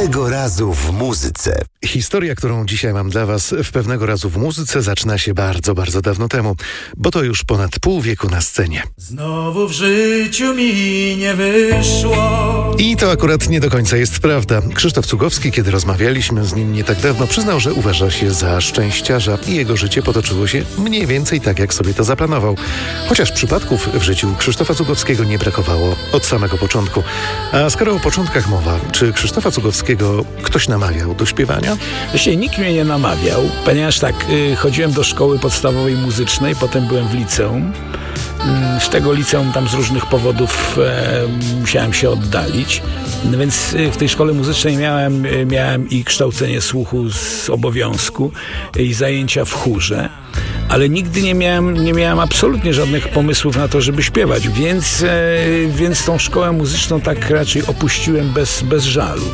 Pewnego razu w muzyce. Historia, którą dzisiaj mam dla Was w Pewnego razu w muzyce, zaczyna się bardzo, bardzo dawno temu, bo to już ponad pół wieku na scenie. Znowu w życiu mi nie wyszło. I to akurat nie do końca jest prawda. Krzysztof Cugowski, kiedy rozmawialiśmy z nim nie tak dawno, przyznał, że uważa się za szczęściarza i jego życie potoczyło się mniej więcej tak, jak sobie to zaplanował. Chociaż przypadków w życiu Krzysztofa Cugowskiego nie brakowało od samego początku. A skoro o początkach mowa, czy Krzysztofa Cugowskiego ktoś namawiał do śpiewania? Właściwie nikt mnie nie namawiał, ponieważ chodziłem do szkoły podstawowej muzycznej, potem byłem w liceum. Z tego liceum tam z różnych powodów musiałem się oddalić, więc w tej szkole muzycznej miałem i kształcenie słuchu z obowiązku i zajęcia w chórze, ale nigdy nie miałem absolutnie żadnych pomysłów na to, żeby śpiewać, więc tą szkołę muzyczną tak raczej opuściłem bez żalu.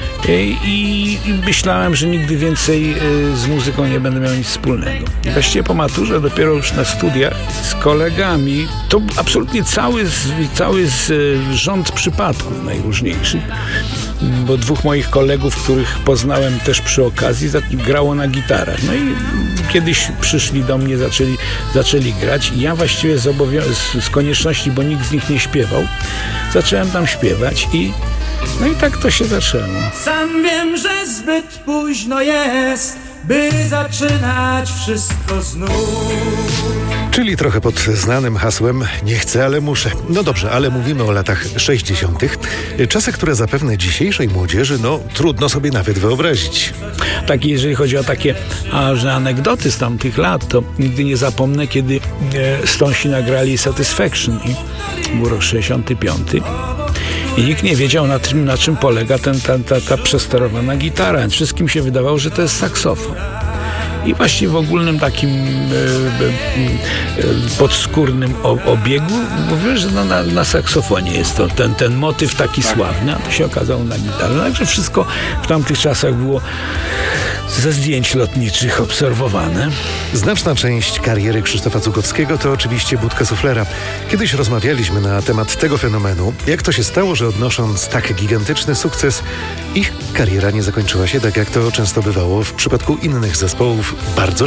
I myślałem, że nigdy więcej z muzyką nie będę miał nic wspólnego. I właściwie po maturze, dopiero już na studiach z kolegami, to absolutnie cały rząd przypadków najróżniejszych, bo dwóch moich kolegów, których poznałem też przy okazji, grało na gitarach. No i kiedyś przyszli do mnie, zaczęli grać i ja właściwie z konieczności, bo nikt z nich nie śpiewał, zacząłem tam śpiewać i tak to się zaczęło. Sam wiem, że zbyt późno jest, by zaczynać wszystko znów. Czyli trochę pod znanym hasłem nie chcę, ale muszę. No dobrze, ale mówimy o latach 60. Czasy, które zapewne dzisiejszej młodzieży, trudno sobie nawet wyobrazić. Tak, jeżeli chodzi o takie anegdoty z tamtych lat, to nigdy nie zapomnę, kiedy Stonesi nagrali Satisfaction i był rok 65. I nikt nie wiedział, na czym polega ta przesterowana gitara. Wszystkim się wydawało, że to jest saksofon. I właśnie w ogólnym takim podskórnym obiegu mówię, że na saksofonie jest to ten motyw taki sławny, a to się okazało na gitarze. Także wszystko w tamtych czasach było ze zdjęć lotniczych obserwowane. Znaczna część kariery Krzysztofa Cugowskiego to oczywiście budka suflera. Kiedyś rozmawialiśmy na temat tego fenomenu, jak to się stało, że odnosząc tak gigantyczny sukces, ich kariera nie zakończyła się tak, jak to często bywało w przypadku innych zespołów bardzo